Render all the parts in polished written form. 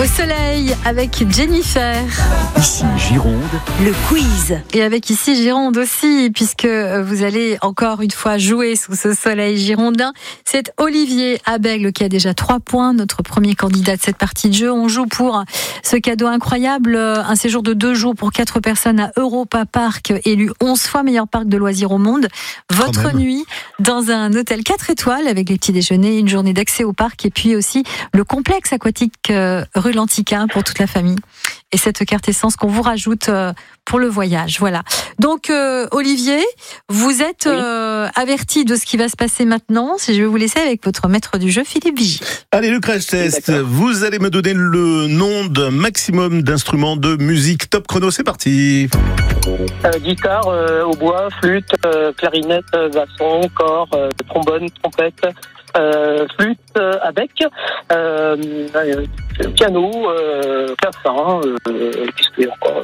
Au soleil avec Jennifer. Ici Gironde, Le quiz. Et avec ici Gironde aussi, puisque vous allez encore une fois jouer sous ce soleil girondin. C'est Olivier Abègle qui a déjà 3 points, notre premier candidat de cette partie de jeu. On joue pour ce cadeau incroyable, un séjour de 2 jours pour 4 personnes à Europa Park, élu 11 fois meilleur parc de loisirs au monde. Votre nuit dans un hôtel 4 étoiles avec les petits déjeuners, une journée d'accès au parc et puis aussi le complexe aquatique rue Lantica pour toute la famille. Et cette carte essence qu'on vous rajoute pour le voyage. Voilà. Donc, Olivier, vous êtes averti de ce qui va se passer maintenant. Je vais vous laisser avec votre maître du jeu, Philippe Vigy. Allez, le crash test. Vous allez me donner le nom d'un maximum d'instruments de musique. Top chrono, c'est parti. Guitare, hautbois, flûte, clarinette, basson, cor, trombone, trompette, flûte à bec, piano, clavecin, qu'est-ce qu'il y a encore,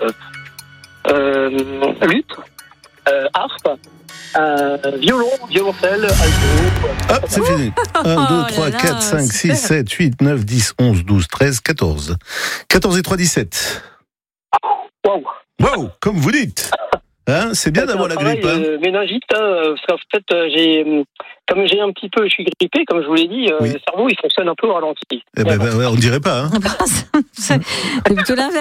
lutte, harpe, violon, violoncelle, alto. Hop, c'est fini. 1, 2, 3, 4, 5, 6, 7, 8, 9, 10, 11, 12, 13, 14. 14 et 3, 17. Wow, comme vous dites. Hein, c'est bien d'avoir la grippe. Méningite, parce qu'en fait, comme j'ai un petit peu, je suis grippé, comme je vous l'ai dit, le cerveau il fonctionne un peu au ralenti. On dirait pas. Hein. C'est plutôt l'inverse.